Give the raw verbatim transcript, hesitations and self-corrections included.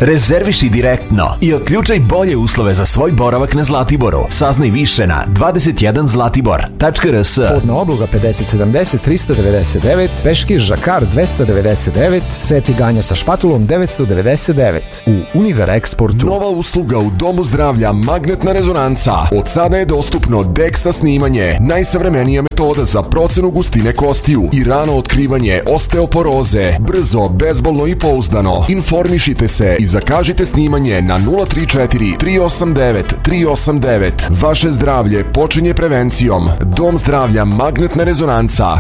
Rezerviši direktno i otključaj bolje uslove za svoj boravak na Zlatiboru. Saznaj više na dvadeset jedan zlatibor tačka r s. Podna obloga pedeset sedamdeset trista devedeset devet, Peškir Žakar dvesta devedeset devet, Sveti Ganja sa špatulom devetsto devedeset devet. U Univer Eksportu. Nova usluga u Domu zdravlja Magnetna rezonanca. Od sada je dostupno DEXA snimanje, najsavremenija metoda za procenu gustine kostiju i rano otkrivanje osteoporoze. Brzo, bezbolno i pouzdano. Informišite se i zakažite snimanje na nula tri četiri tri osam devet tri osam devet. Vaše zdravlje počinje prevencijom. Dom zdravlja Magnetna rezonanca.